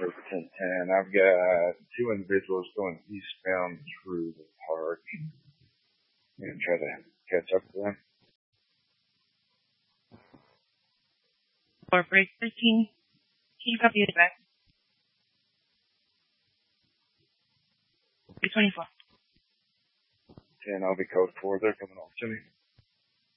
for 1010. I've got two individuals going eastbound through the park. I'm going to try to catch up to them. For break 13, can you copy it back? 324. 10, I'll be code 4. They're coming off to me.